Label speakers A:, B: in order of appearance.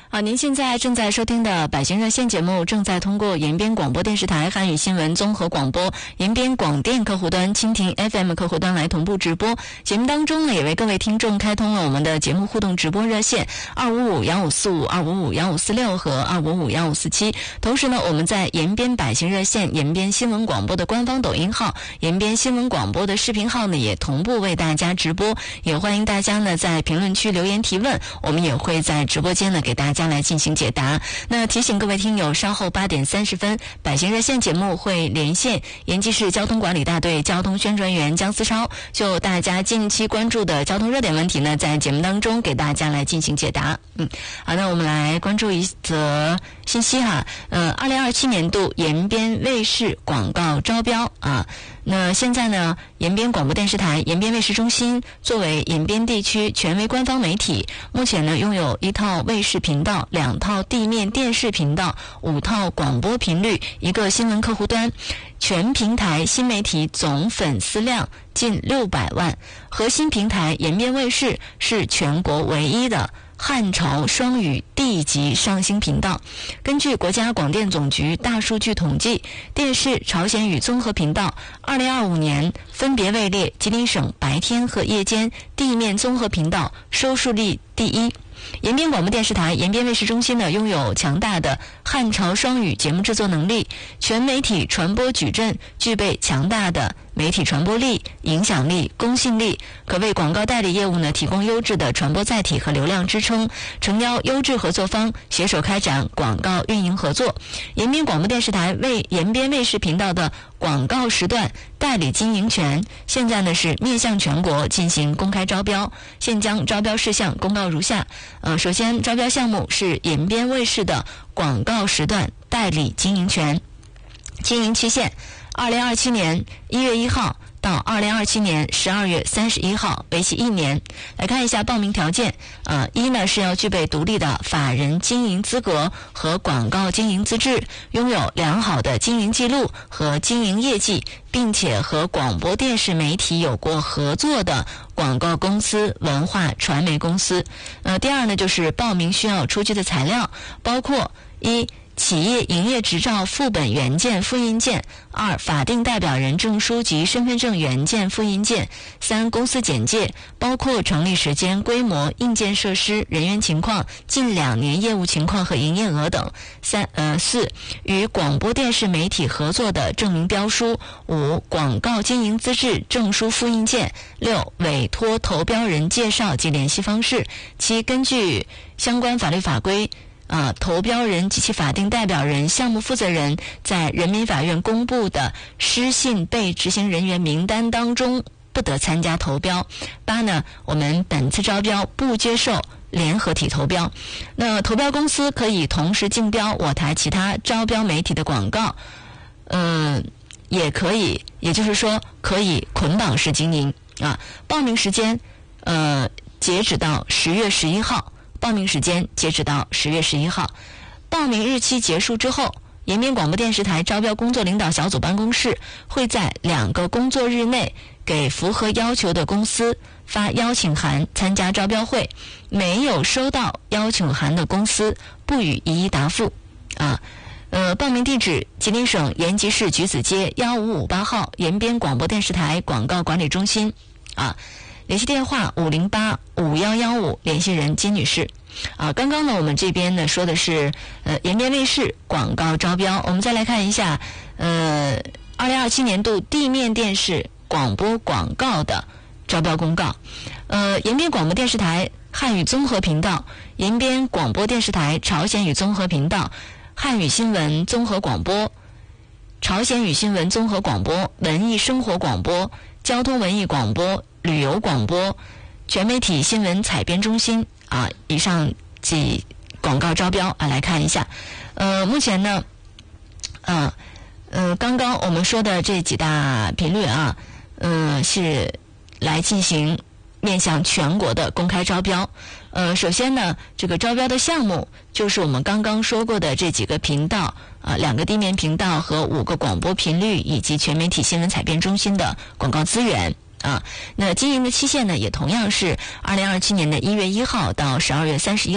A: 好，您现在正在收听的百姓热线节目，正在通过延边广播电视台汉语新闻综合广播、延边广电客户端、蜻蜓 FM 客户端来同步直播。节目当中呢，也为各位听众开通了我们的节目互动直播热线255-1545、255-1546和255-1547。同时呢，我们在延边百姓热线、延边新闻广播的官方抖音号、延边新闻广播的视频号呢，也同步为大家直播。也欢迎大家呢在评论区留言提问，我们也会在直播间呢给大家来进行解答。那提醒各位听友，稍后8点30分，百姓热线节目会连线延吉市交通管理大队交通宣传员姜思超，就大家近期关注的交通热点问题呢，在节目当中给大家来进行解答。好，那我们来关注一则信息哈。2027年度延边卫视广告招标啊。那现在呢，延边广播电视台、延边卫视中心作为延边地区权威官方媒体，目前呢拥有1套卫视频道、2套地面电视频道、5套广播频率、1个新闻客户端，全平台新媒体总粉丝量近600万。核心平台延边卫视是全国唯一的汉朝双语地级上星频道。根据国家广电总局大数据统计，电视朝鲜语综合频道2025年分别位列吉林省白天和夜间地面综合频道收视率第一。延边广播电视台、延边卫视中心呢，拥有强大的汉朝双语节目制作能力，全媒体传播矩阵，具备强大的媒体传播力、影响力、公信力，可为广告代理业务呢提供优质的传播载体和流量支撑，诚邀优质合作方携手开展广告运营合作。延边广播电视台为延边卫视频道的广告时段代理经营权，现在呢是面向全国进行公开招标，现将招标事项公告如下。首先，招标项目是延边卫视的广告时段代理经营权，经营期限2027年1月1号到2027年12月31号，为期1年。来看一下报名条件。一呢是要具备独立的法人经营资格和广告经营资质，拥有良好的经营记录和经营业绩，并且和广播电视媒体有过合作的广告公司、文化传媒公司。第二呢就是报名需要出具的材料，包括1企业营业执照副本原件复印件，2法定代表人证书及身份证原件复印件，3公司简介，包括成立时间、规模、硬件设施、人员情况、近2年业务情况和营业额等，4与广播电视媒体合作的证明标书，5广告经营资质证书复印件，6委托投标人介绍及联系方式，7根据相关法律法规投标人及其法定代表人、项目负责人在人民法院公布的失信被执行人员名单当中不得参加投标。8呢，我们本次招标不接受联合体投标。那投标公司可以同时竞标我台其他招标媒体的广告，也可以，也就是说可以捆绑式经营啊。报名时间截止到10月11号。报名时间截止到10月11号，报名日期结束之后，延边广播电视台招标工作领导小组办公室会在2个工作日内给符合要求的公司发邀请函参加招标会，没有收到邀请函的公司不予一一答复报名地址：吉林省延吉市橘子街1558号延边广播电视台广告管理中心联系电话508-5115，联系人金女士。刚刚呢，我们这边呢说的是延边卫视广告招标。我们再来看一下2027年度地面电视广播广告的招标公告。延边广播电视台汉语综合频道、延边广播电视台朝鲜语综合频道、汉语新闻综合广播、朝鲜语新闻综合广播、文艺生活广播、交通文艺广播、旅游广播、全媒体新闻采编中心以上几广告招标来看一下。目前呢刚刚我们说的这几大频率是来进行面向全国的公开招标。首先呢，这个招标的项目就是我们刚刚说过的这几个频道2个地面频道和5个广播频率以及全媒体新闻采编中心的广告资源那经营的期限呢，也同样是2027年的1月1号到12月31号。